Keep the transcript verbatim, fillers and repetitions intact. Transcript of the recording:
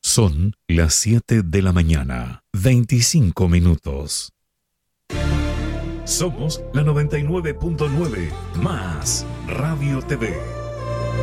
Son las siete de la mañana, veinticinco minutos. Somos la noventa y nueve punto nueve más Radio T V.